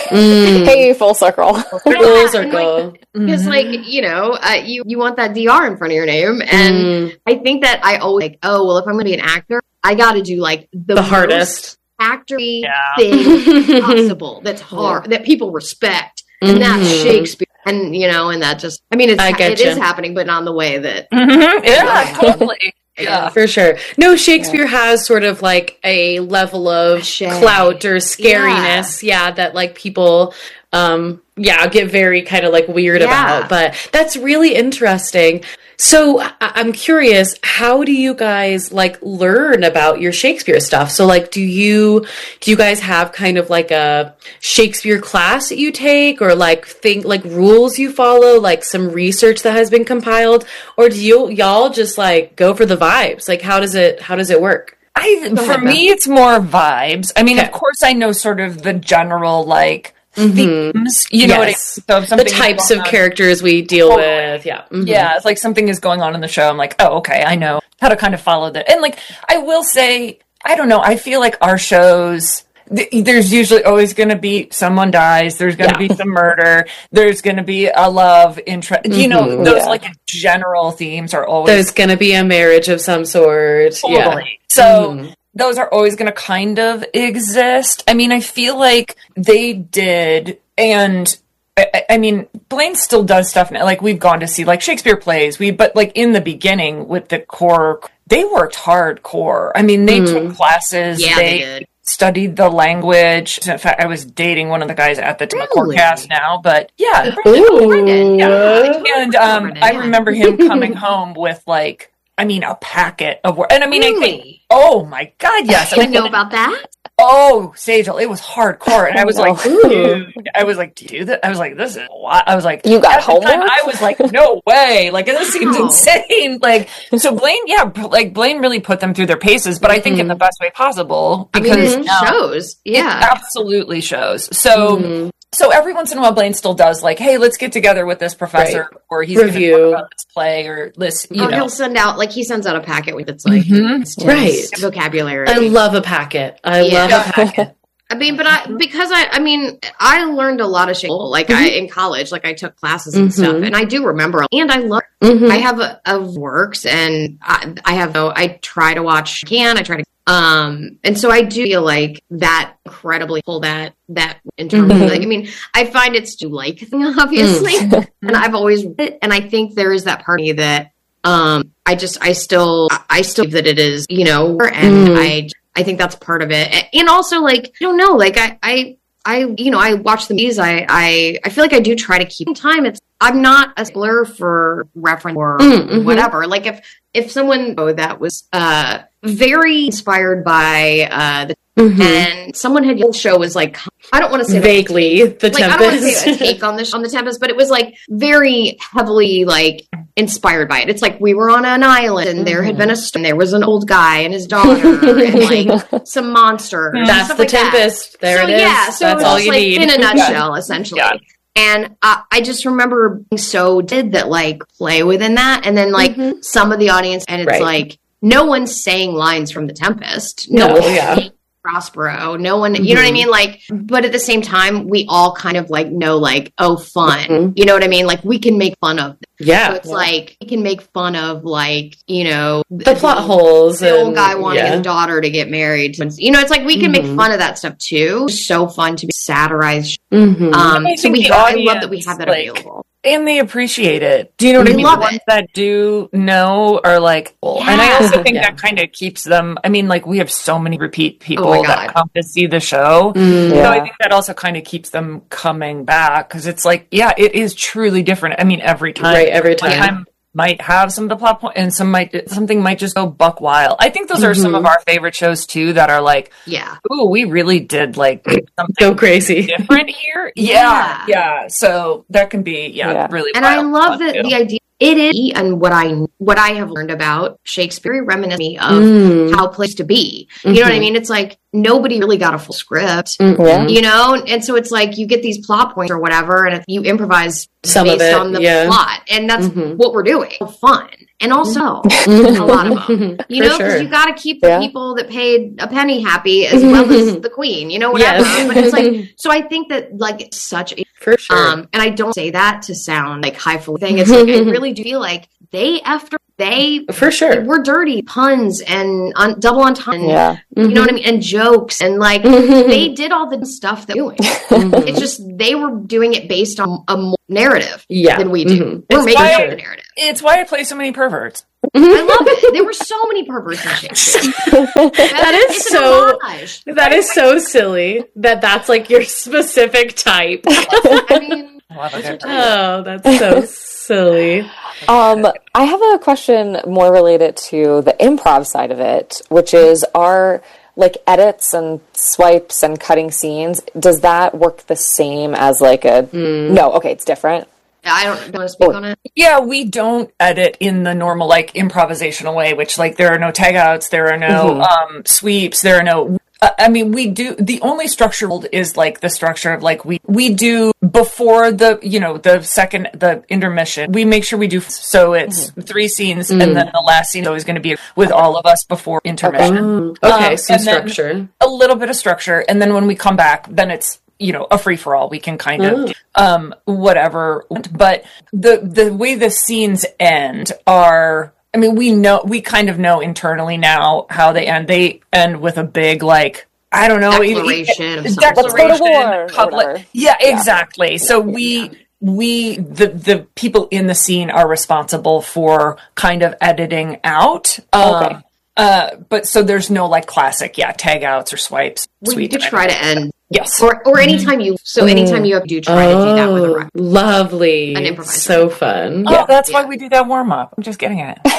Mm.
Hey, full circle.
Full
Yeah,
circle.
Because
Mhm.
like, you know, uh, you, you want that D R in front of your name. And
Mm.
I think that I always like, oh, well, if I'm gonna be an actor, I gotta do like the,
The
most
hardest.
actory
Yeah.
thing possible that's hard, that people respect. And that's
Mhm.
Shakespeare. And, you know, and that just, I mean, it's,
I get
it
you.
is happening, but not in the way that,
Mhm. Yeah,
Yeah.
totally. Yeah.
For sure. No, Shakespeare has sort of like a level of
Cachet.
clout or scariness, yeah, that like people um yeah, get very kind of like weird
Yeah.
about. But that's really interesting. So I- I'm curious, how do you guys like learn about your Shakespeare stuff? So like, do you do you guys have kind of like a Shakespeare class that you take, or like think like rules you follow, like some research that has been compiled, or do you y'all just like go for the vibes? Like, how does it how does it work?
I,
Go
for
ahead,
me, it's more vibes. I mean,
Okay.
of course, I know sort of the general, like,
Mhm.
themes, you know what I mean?
Yes.
So if
The
something is
types
going
of
on-
characters we deal
Totally.
with, yeah. Mhm.
Yeah, it's like something is going on in the show. I'm like, oh, okay, I know how to kind of follow that. And like, I will say, I don't know, I feel like our shows, th- there's usually always going to be someone dies, there's going to
Yeah.
be some murder, there's going to be a love interest. You know,
Mhm.
those
Yeah.
like general themes are always
There's gonna be a marriage of some sort.
totally. So
Mhm.
those are always going to kind of exist. I mean, I feel like they did, and I, I- I mean, Blaine still does stuff now. Like we've gone to see like Shakespeare plays. We, but like in the beginning with the core, they worked hardcore. I mean, they
Mm.
took classes.
yeah, they did.
Studied the language. In fact, I was dating one of the guys at the
Really?
cast now, but yeah.
Ooh.
Yeah. And um,
Brendan,
I
yeah.
remember him coming home with like, I mean, a packet of work. And I mean, I think,
Really?
oh my God, yes.
I know about that.
Oh, Sejal, it was hardcore. And I was
Oh,
like,
no.
dude, I was like, do you do that? I was like, this is a lot. I was like,
You got
at the time,
homework?
I was like, no way. Like, this seems
Wow.
insane. Like, so Blaine, yeah, p- like Blaine really put them through their paces, but I think in the best way possible
I
because
mean, it
now
shows.
it
Yeah.
absolutely shows. So,
Mhm.
so every once in a while, Blaine still does like, hey, let's get together with this professor, or he's going to
Review.
talk about this play, or this, you
Or
know.
he'll send out, like, he sends out a packet with it's like,
Mhm.
it's
Right.
his vocabulary.
I love a packet. I
Yeah.
love a packet.
I mean, but I because I I mean I learned a lot of shit like I in college, like I took classes and
Mhm.
stuff, and I do remember, and I learned.
Mhm.
I have a, of works, and I, I have no. I try to watch. Can I try to? Um, and so I do feel like that incredibly pull that that in terms
Mhm.
of like I mean I find it's to like thing obviously, and I've always and I think there is that part of me that um I just I still I still believe that it is you know and
Mm.
I. I think that's part of it. And also, like, I don't know, like, I, I, I, you know, I watch the movies. I, I, I feel like I do try to keep in time. It's, I'm not a stickler for reference or
Mm, mhm.
whatever. Like, if, if someone oh, that was, uh, very inspired by, uh, the,
Mhm.
and someone had, the show was like, I don't want to say, like,
Vaguely, the
like, I don't want to
Tempest.
say a take on the on the Tempest, but it was like very heavily like inspired by it. It's like we were on an island and there had been a st- and there was an old guy and his daughter and like some monsters. and
That's
stuff
the
like that.
Tempest. There
so,
it is.
Yeah, so
That's
it was
all
just,
you
like,
need.
in a nutshell, essentially.
Yeah.
And I, I just remember being so did that like play within that, and then like
Mhm.
some of the audience, and it's
Right.
like no one's saying lines from the Tempest.
No,
one's
yeah.
saying Prospero. No one, you know what I
Mhm.
mean? Like, but at the same time, we all kind of like know, like, oh, fun.
Mhm.
You know what I mean? Like, we can make fun of. Them. So
Yeah.
it's like we can make fun of, like, you know,
The plot holes.
The old
and-
guy wanting
yeah.
his daughter to get married. You know, it's like we can make
Mhm.
fun of that stuff too. It's so fun to be satirized.
Mhm.
Um,
I
so
think
we,
the
I love
audience,
that we have that
like,
available.
And they appreciate it. Do you know what
They
I mean?
love
The ones
it.
that do know are like, oh. And I
Yeah.
also think
Yeah.
that kind of keeps them. I mean, like we have so many repeat people
Oh my God.
that come to see the show.
Mm.
Yeah.
So I think that also kind of keeps them coming back because it's like, yeah, it is truly different. I mean, every time,
Right, every
Like,
time.
I'm might have some of the plot point, and some might something might just go buck wild. I think those are mm-hmm. some of our favorite shows too that are like,
yeah,
ooh, we really did like something
go crazy
different here. Yeah, yeah. yeah. So that can be yeah, yeah. really.
And I love that the idea. It is, and what I what I have learned about Shakespeare reminisces me of mm. how plays to be. You mm-hmm. know what I mean? It's like nobody really got a full script, mm-hmm. you know, and so it's like you get these plot points or whatever, and you improvise
Some
based
of it,
on the
yeah.
plot, and that's
mm-hmm.
what we're doing. Fun. And also, a lot of them, you know, because sure. you got to keep the yeah. people that paid a penny happy as well as the queen, you know, whatever. Yes. But it's like, so I think that like it's such a,
for sure.
Um, and I don't say that to sound like highfalutin thing. It's like, I really do feel like they, after they,
for sure,
were dirty puns and on, double entendre,
yeah.
you mm-hmm. know what I mean? And jokes and like, they did all the stuff that they're doing. Mm-hmm. It's just, they were doing it based on a more narrative
yeah.
than we do.
Mm-hmm.
We're
it's
making
why,
up the narrative.
It's why I play so many perverts.
I love it. There were so many perverts in Shakespeare.
That is so that is so silly that that's like your specific type.
I mean,
oh, that's so silly.
Um, I have a question more related to the improv side of it, which is are like edits and swipes and cutting scenes, does that work the same as like a mm. no, okay, it's different.
I don't, don't want to speak oh. on it.
Yeah, we don't edit in the normal, like, improvisational way, which, like, there are no tagouts, there are no mm-hmm. um, sweeps, there are no... Uh, I mean, we do... The only structure is, like, the structure of, like, we we do before the, you know, the second, the intermission, we make sure we do... So it's mm-hmm. three scenes, mm-hmm. and then the last scene is always going to be with all of us before intermission.
Okay, okay
um,
so structure.
A little bit of structure, and then when we come back, then it's... you know, a free-for-all. We can kind of, um, whatever. But the the way the scenes end are, I mean, we know, we kind of know internally now how they end. They end with a big, like, I don't know.
Declaration.
It, declaration. Public, yeah, exactly. Yeah. So we... Yeah. We, the, the people in the scene are responsible for kind of editing out.
Okay.
Um, uh, but so there's no like classic, yeah, tag outs or swipes.
We do try to end.
Yes.
Or, or anytime you, so anytime you do try
oh,
to do that with a rhyme.
Lovely. An improviser. So fun.
Oh, yeah. That's yeah. why we do that warm up. I'm just getting it.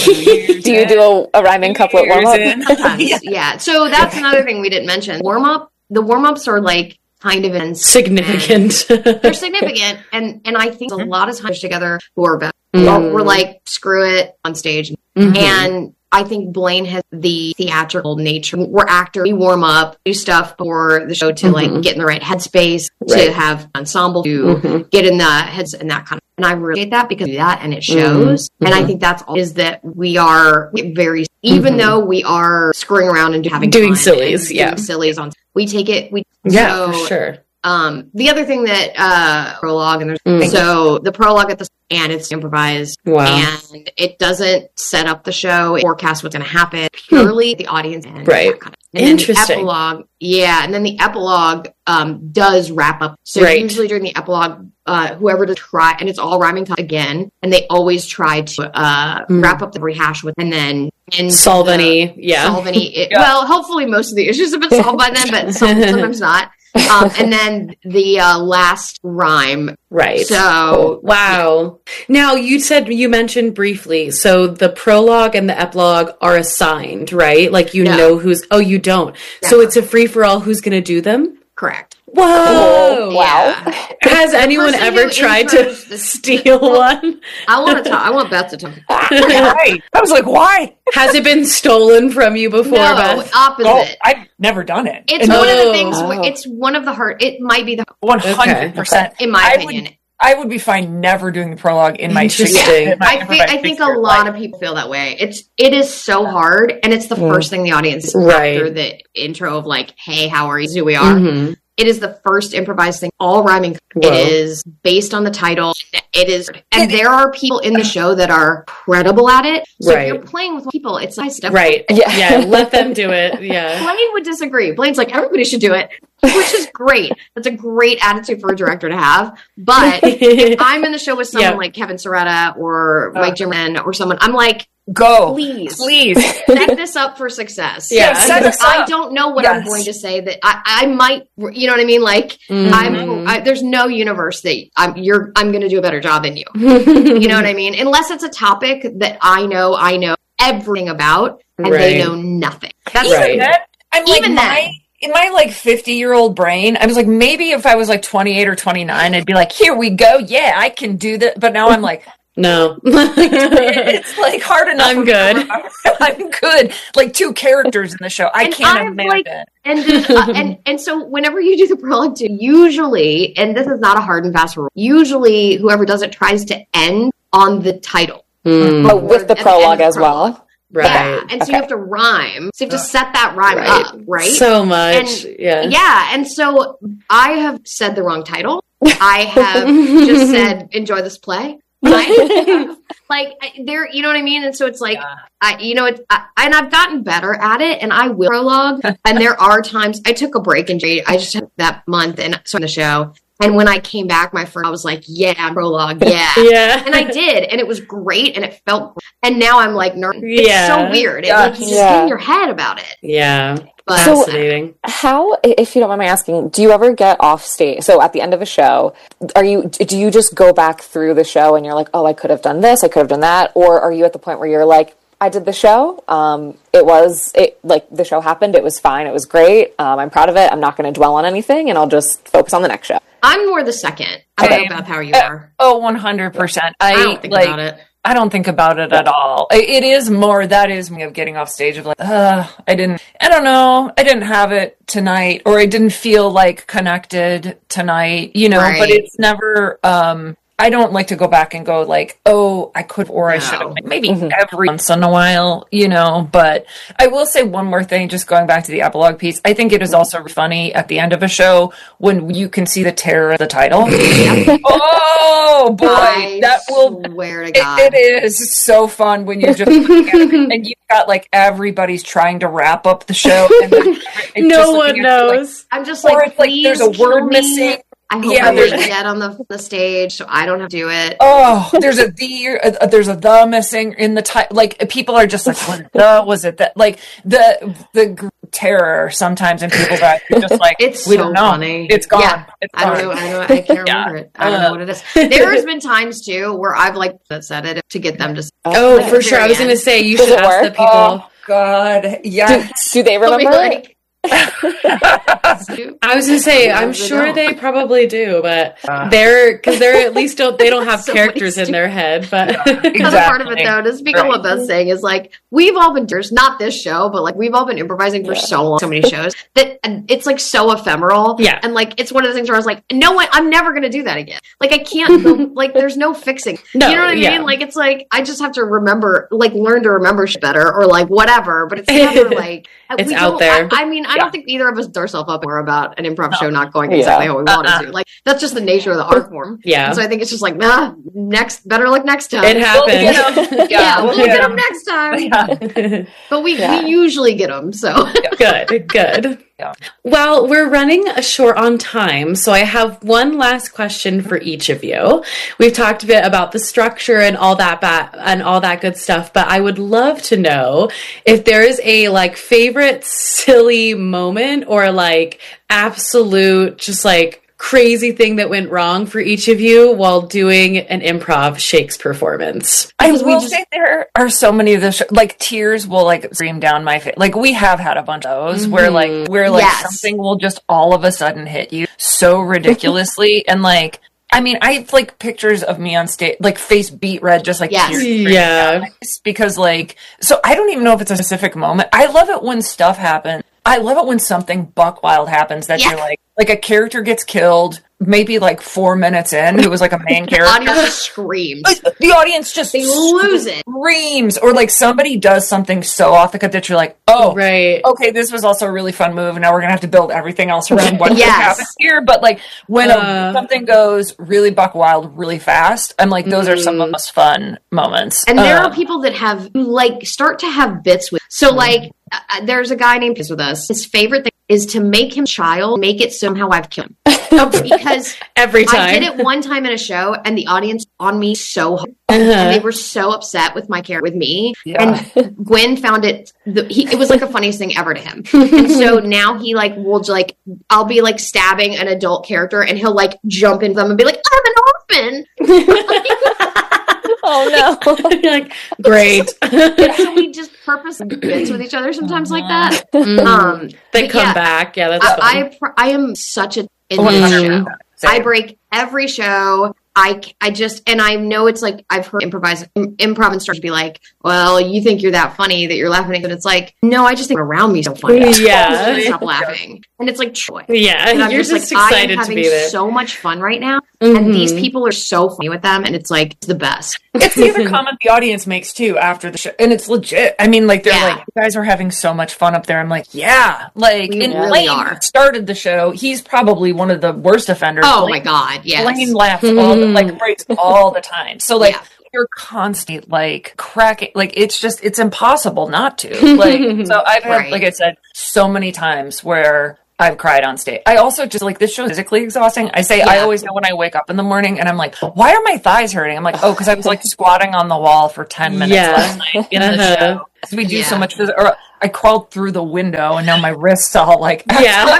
Do you do a, a rhyming couplet warm up?
yeah. yeah. So that's another thing we didn't mention. Warm up, the warm ups are like, kind of in
significant.
They're significant, and and I think a lot of times together who are better. Mm. We're like screw it on stage, mm-hmm. and I think Blaine has the theatrical nature. We're actors, we warm up, do stuff for the show to mm-hmm. like get in the right headspace, right. to have ensemble, to mm-hmm. get in the heads and that kind of. And I really hate that because of that, and it shows. Mm-hmm. And I think that's all is that we are very, even mm-hmm. though we are screwing around and having
doing sillies, yeah,
doing sillies on. We take it. We
yeah,
so,
for sure.
Um, the other thing that uh, prologue and there's mm. so the prologue at the and it's improvised.
Wow.
And it doesn't set up the show, it forecasts what's going to happen. Purely the audience and
right.
Kind of, and
interesting.
Then the epilogue, yeah, and then the epilogue um, does wrap up. So
right.
usually during the epilogue, uh, whoever to try, and it's all rhyming again, and they always try to uh, mm. wrap up the rehash with, and then and
solve the, any, yeah,
solve any. It, yeah. Well, hopefully most of the issues have been solved by then, but some, sometimes not. Um, and then the uh, last rhyme.
Right.
So,
oh, wow. Yeah. Now, you said, you mentioned briefly, so the prologue and the epilogue are assigned, right? Like, you no. know who's, oh, you don't. Yeah. So it's a free-for-all who's going to do them?
Correct.
Whoa!
Oh, wow.
Yeah.
Has anyone ever tried to steal well, one?
I want to talk. I want Beth to talk.
Right. I was like, why?
Has it been stolen from you before,
no,
Beth?
Opposite.
Oh, I've never done it.
It's
and
one
no.
of the things.
Oh.
Where it's one of the hard. It might be the
one hundred percent.
In my
I
opinion.
Would, I would be fine never doing the prologue in my
Interesting.
Yeah. I think I think a lot life. of people feel that way. It's it is so hard, and it's the mm. first thing the audience sees
right.
after the intro of like, "Hey, how are you? Who we are."
Mm-hmm.
It is the first improvised thing, all rhyming.
Whoa.
It is based on the title. It is, and there are people in the show that are credible at it. So
right.
if you're playing with people, it's nice stuff.
Right. Yeah. yeah. Let them do it. Yeah.
Blaine would disagree. Blaine's like, everybody should do it, which is great. That's a great attitude for a director to have. But if I'm in the show with someone yeah. like Kevin Soretta or Mike uh, Jimmerman or someone, I'm like,
Go.
Please.
Please.
Set this up for success.
Yeah.
Set
Because
us
I
up.
don't know what
Yes.
I'm going to say that I, I might, you know what I mean? Like,
Mhm.
I'm, I, there's no universe that I'm, you're, I'm going to do a better job than you. You know what I mean? Unless it's a topic that I know, I know everything about and they
Right.
know nothing. That's
Right.
Even then, I'm like,
Even
my,
then.
in my like fifty year old brain, I was like, maybe if I was like twenty-eight or twenty-nine, I'd be like, here we go. Yeah, I can do that. But now I'm like,
No.
it's like hard enough.
I'm
for me to
good.
remember. I'm good. Like two characters in the show. I
And
can't
I'm
imagine.
like- And then, uh, and and so whenever you do the prologue too, usually, and this is not a hard and fast rule, usually whoever does it tries to end on the title.
Mm,
Oh, with the
At the end
prologue
of the
as
prologue.
well.
right.
Yeah, and so you have to rhyme. So you have to set that rhyme
Right.
up, right?
So much.
And-
yeah.
Yeah, and so I have said the wrong title. I have just said enjoy this play. I, like I, there, you know what I mean. And so it's like,
Yeah.
I, you know, it's I, and I've gotten better at it. And I will prologue. And there are times I took a break and I just had that month and so on the show. And when I came back, my first, I was like, yeah, prologue, yeah.
Yeah.
And I did, and it was great, and it felt great. And now I'm like, nervous. It's
Yeah.
so weird. It,
Yeah.
like, you just
Yeah.
get in your head about it.
Yeah.
But
So-
Fascinating.
How, if you don't mind me asking, do you ever get off stage? So at the end of a show, are you, do you just go back through the show and you're like, oh, I could have done this, I could have done that? Or are you at the point where you're like, I did the show. Um, it was, it like the show happened. It was fine. It was great. Um, I'm proud of it. I'm not going to dwell on anything and I'll just focus on the next show.
I'm more the second. I don't know, Beth, how you are.
Oh, one hundred percent. I,
I don't think
like,
about it.
I don't think about it at all. It, it is more, that is me of getting off stage of like, uh, I didn't, I don't know, I didn't have it tonight, or I didn't feel like connected tonight, you know,
Right.
but it's never, um, I don't like to go back and go like, oh, I could, or I should have, maybe every once in a while, you know, but I will say one more thing, just going back to the epilogue piece. I think it is also funny at the end of a show when you can see the terror of the title. Oh boy,
I
that will,
swear to
it,
God.
it is so fun when you're just looking at it and you've got like everybody's trying to wrap up the show and then it's just
No
looking
one
at you,
knows.
I'm just
Like, or
like,
it's like
please
there's a
kill
word
me.
missing.
I hope
Yeah,
I
there's-
wasn't dead on the, the stage, so I don't have to do it.
Oh, there's a the, uh, there's a the missing in the title. Like people are just like, what the was it that like the the gr- terror sometimes in people's eyes. You're just like,
It's
we
so
don't know.
funny.
It's gone.
Yeah.
It's
I don't
gone.
know. I know. I can't
Yeah.
remember it. I don't know what it is. There has been times too where I've like said it to get them to. Say,
Oh,
Like,
for
at the
sure. I
very
was going to
end.
say, you
Does
should
it
ask
work?
the people.
Oh God, yes.
Do they
They'll be
remember?
like,
I was going to say, I'm
They
sure
don't.
they probably do, but they're, because they're at least don't, they don't have
So
characters in their head, but.
Another part of it,
Exactly.
though, to speak on what
Right.
Beth's saying, is like we've all been there's not this show, but like we've all been improvising for so long, so many shows that and it's like so ephemeral.
Yeah.
and like it's one of the things where I was like, no one, I'm never gonna do that again. Like I can't. go- like there's no fixing.
No,
you know what I
yeah.
mean? Like it's like I just have to remember, like learn to remember shit better, or like whatever. But it's never like
It's
we
out
don't-
there.
I, I mean, I
Yeah.
don't think either of us dare ourselves up more about an improv
No.
show not going
Yeah.
exactly how we wanted
Uh-uh.
to. Like that's just the nature of the art form.
Yeah.
And so I think it's just like, nah, next, better luck next time.
It
We'll
happens.
get 'em.
Yeah, we'll
get
get
'em.
them next time.
Yeah.
But we,
Yeah.
we usually get them. So
Good, good.
Yeah.
Well, we're running short on time, so I have one last question for each of you. We've talked a bit about the structure and all that ba- and all that good stuff, but I would love to know if there is a like favorite silly moment or like absolute just like crazy thing that went wrong for each of you while doing an improv Shakes performance.
I
Because we
will
just-
say there are so many of the sh- like tears will like stream down my face. Like we have had a bunch of those where like where like
Yes.
something will just all of a sudden hit you so ridiculously and like I mean I have like pictures of me on stage like face beat red just like
Yes.
tears streaming
Yeah.
down my face, because like so I don't even know if it's a specific moment. I love it when stuff happens. I love it when something buck wild happens that
Yeah.
you're like like a character gets killed maybe like four minutes in who was like a main
the
character.
audience just screams.
The audience just
They lose it.
screams, or like somebody does something so off the cut that you're like, oh,
Right.
okay, this was also a really fun move, and now we're gonna have to build everything else around what
Yes.
happens here. But like when
Uh.
a, something goes really buck wild, really fast, I'm like, those are some of the most fun moments.
And there
Um,
are people that have, who like, start to have bits with. So, like, uh, there's a guy named is with us. His favorite thing is to make him child, make it somehow I've killed him. Because
every time
I did it one time in a show, and the audience on me so hard.
Uh-huh.
And they were so upset with my character, with me.
Yeah.
And Gwen found it, the, he, it was like the funniest thing ever to him. And so now he like will like, I'll be like stabbing an adult character, and he'll like jump into them and be like, I'm an orphan.
Oh no.
You're like, great.
So we just purposely bits with each other sometimes like that.
Mm-hmm.
Um,
They
but
come
yeah,
back. Yeah, that's
I,
fun.
I, pr- I am such a in
one
this
hundred
show.
percent. Same.
I break every show. I, I just, and I know it's like, I've heard improvise, im- improv instructors be like, well, you think you're that funny that you're laughing at, but it's like, no, I just think around me so funny.
Yeah.
I stop laughing. And it's like, Troy.
Yeah,
And I'm
you're
just,
just
like, I am
excited to
having
be there.
so much fun right now.
Mhm.
And these people are so funny with them. And it's like, it's the best.
It's the other comment the audience makes too after the show, and it's legit. I mean, like they're
Yeah.
like, "You guys are having so much fun up there." I'm like, "Yeah." Like,
We
and
really
Lane
are.
started the show. He's probably one of the worst offenders.
Oh
Lane,
my God. Yes.
Lane laughs all the, like breaks all the time. So like
Yeah.
you're constantly like cracking. Like it's just it's impossible not to. Like so I've had
Right.
like I said so many times where I've cried on stage. I also just like this show is physically exhausting. I say I
Yeah.
always know when I wake up in the morning and I'm like, why are my thighs hurting? I'm like, oh, because I was like squatting on the wall for ten minutes
Yeah.
last night in the
Uh-huh.
show. Because we do so
Yeah.
much phys- or I crawled through the window and now my wrists all like
Yeah.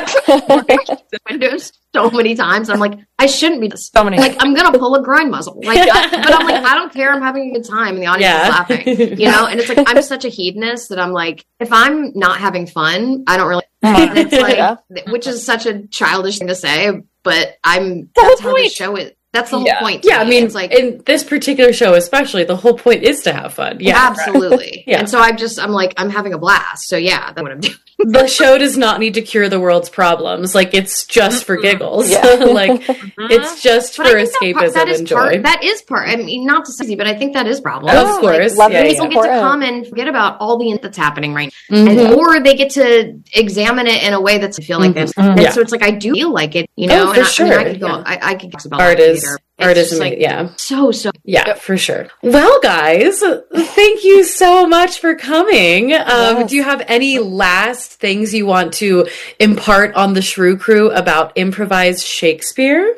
The windows so many times. I'm like, I shouldn't be this.
So many-
Like, I'm gonna pull a groin muscle. Like, I- but I'm like, I don't care. I'm having a good time, and the audience
Yeah.
is laughing. You know, and it's like I'm such a hedonist that I'm like, if I'm not having fun, I don't really. And it's like,
Yeah.
which is such a childish thing to say, but I'm.
The
That's
whole
how the
point.
show is. That's the whole
Yeah.
point. to
Yeah, I
me.
mean,
it's like
in this particular show especially, the whole point is to have fun. Yeah.
absolutely.
Yeah.
And so I'm just, I'm like, I'm having a blast. So yeah, that's what I'm doing.
The show does not need to cure the world's problems. Like, it's just for giggles.
Yeah.
Like, it's just
But I
for
think that, part,
escapism
that is
and joy.
part. That is part. I mean, not to say, but I think that is problem.
Of
Like,
course.
Love
Yeah,
is
people
yeah.
get to
important.
come and forget about all the that's happening right now,
Mhm.
and, or they get to examine it in a way that's I feel like this. And
Yeah.
so it's like I do feel like it, you know.
Oh, for
and I, I, mean, I
sure.
could go.
Yeah.
I, I could talk about
Art is,
theater.
art
It's
is,
just,
ama-
like
yeah.
so so.
Yeah, for sure. Well, guys, thank you so much for coming. Um,
Yes.
Do you have any last things you want to impart on the Shrew Crew about improvised Shakespeare?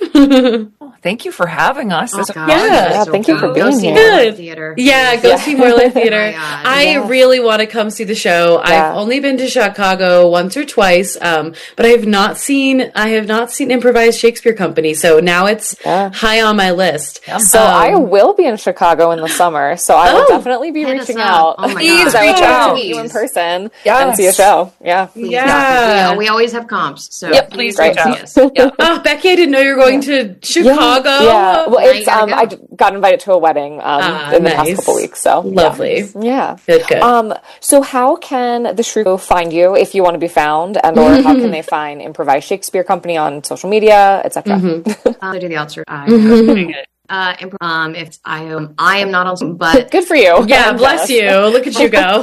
Thank you for having us.
Oh,
This-
God,
Yeah.
that's
Yeah,
so
thank you
cool.
for
Go
being
see
here.
More Live
Good.
Theater.
Yeah, go
Yeah.
see More Live Theater.
Oh my God.
I
Yeah.
really want to come see the show.
Yeah.
I've only been to Chicago once or twice, um, but I have not seen I have not seen Improvised Shakespeare Company. So now it's
Yeah.
high on my list.
So
Um,
I will be in Chicago in the summer, so I will
Oh.
definitely be
Hit us
reaching
up.
out.
Oh my
Please
God.
I would
reach
love
out.
to meet you in person
Yes.
and see a show. Yeah.
Yeah.
We, we always have comps. So
Yep, please
come
reach out.
see us.
Yeah.
Oh, Becky, I didn't know you were going to Chicago.
Yeah. Well,
Now you
it's
gotta
um,
go.
I d- got invited to a wedding um
Ah,
in the
nice.
past couple weeks. So
Lovely.
Yeah.
Good, good.
Um. So how can the Shrew find you if you want to be found, and or how can they find Improvised Shakespeare Company on social media, et cetera?
Uh, I do the outsource. I,
Pretty good.
uh, imp- um, if I am, I am not on, Zoom, but
Good for you.
yeah,
I'm
bless
jealous.
you. Look at you go.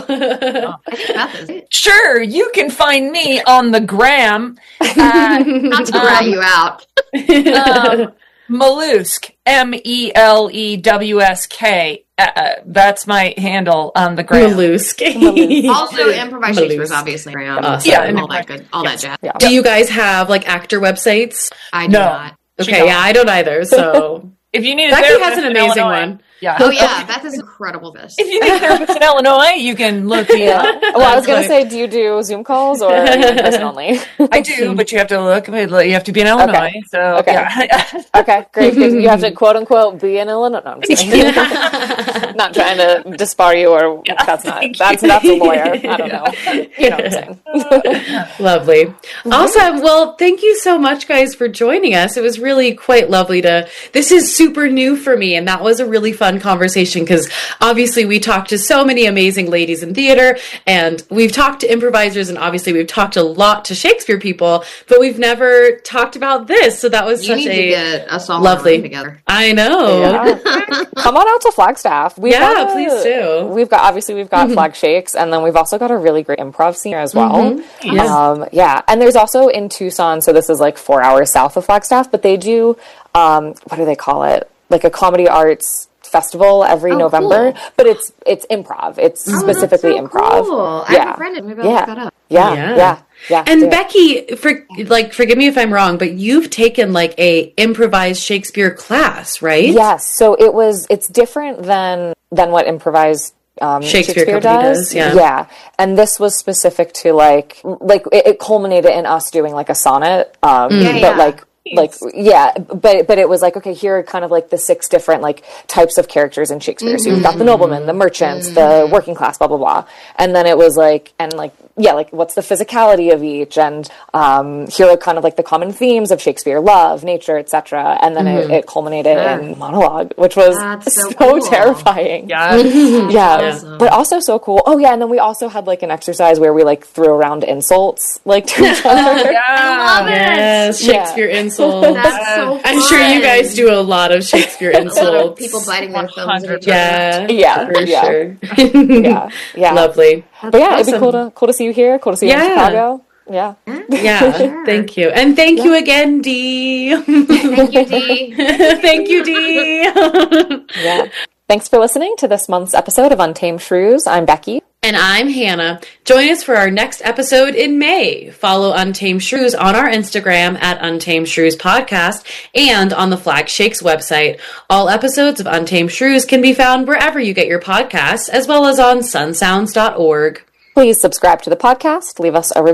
I think Beth is.
Sure, you can find me on the gram at
Not to rat you out.
um, Mollusk, M E L E W S K. Uh, that's my handle on the gram.
Mollusk.
Also, improvised Shakespeare is
Mollusk.
obviously around.
Awesome.
Yeah,
all
and-
that good, all that jazz.
Yeah.
Do you guys have like actor websites?
I do
No.
not.
She
Okay,
don't.
yeah, I don't either. So
If you need a
Becky
therapist
has an
in
amazing
Illinois-
one.
Yeah.
Oh yeah, Beth is incredible. This.
If you need a therapist in Illinois, you can look me
Yeah.
up.
Well, I was gonna
Like,
say, do you do Zoom calls or are you in person only?
I do, but you have to look. You have to be in Illinois. So
Okay.
yeah.
Okay, great. 'Cause you have to quote unquote be in Illinois. No, I'm just kidding. Not trying to disbar you, or that's not.
thank
That's
you.
that's a lawyer. I don't know. You know what I'm saying?
lovely. Awesome. Well, thank you so much, guys, for joining us. It was really quite lovely to. This is super new for me, and that was a really fun conversation because obviously we talked to so many amazing ladies in theater, and we've talked to improvisers, and obviously we've talked a lot to Shakespeare people, but we've never talked about this. So that was
You
such
need
a
to get us all
lovely
in a room together.
I know.
Yeah. Come on out to Flagstaff. We've
Yeah,
got a-
please do.
We've got obviously we've got Flag Shakes, and then we've also got a really great improv scene here as well.
Yes.
Um, yeah, and there's also in Tucson, so this is like four hours south of Flagstaff, but they do um, what do they call it? Like a comedy arts festival every
Oh,
November,
cool.
but it's it's improv. It's
Oh,
specifically
that's so
improv.
Cool. I
Yeah.
have a friend. Maybe I'll
Yeah.
look that up.
Yeah,
Yeah.
yeah. Yeah.
And
do it.
Becky, for like, forgive me if I'm wrong, but you've taken like a improvised Shakespeare class, right?
Yes. So it was, it's different than, than what improvised um,
Shakespeare,
Shakespeare
Company
does.
does, yeah.
Yeah. And this was specific to like, like it, it culminated in us doing like a sonnet. Um,
Yeah,
but
yeah.
like, like, yeah, but, but it was like, okay, here are kind of like the six different like types of characters in Shakespeare. So you've got the noblemen, the merchants, the working class, blah, blah, blah. And then it was like, and like, yeah, like what's the physicality of each? And um, here are kind of like the common themes of Shakespeare, love, nature, et cetera. And then it, it culminated in monologue, which was
That's so
so,
cool.
terrifying.
Yeah.
Yeah,
awesome.
but also so cool. Oh yeah, and then we also had like an exercise where we like threw around insults like to each other.
Yeah.
Love it.
Yes, Shakespeare insults.
That's so fun.
I'm sure you guys do a lot of Shakespeare
A lot of
insults.
people biting their thumbs at each other.
Yeah,
Yeah,
for
yeah.
sure.
Yeah, yeah.
Lovely.
But yeah, it'd be
awesome.
cool to cool to see you here. Cool to see you
Yeah.
in Chicago. Yeah,
Yeah, thank you. And thank you again, Dee.
Thank you, Dee.
Thank you, Dee.
yeah. Thanks for listening to this month's episode of Untamed Shrews. I'm Becky.
And I'm Hannah. Join us for our next episode in May. Follow Untamed Shrews on our Instagram at Untamed Shrews Podcast and on the Flag Shakes website. All episodes of Untamed Shrews can be found wherever you get your podcasts, as well as on sunsounds dot org.
Please subscribe to the podcast, leave us a review.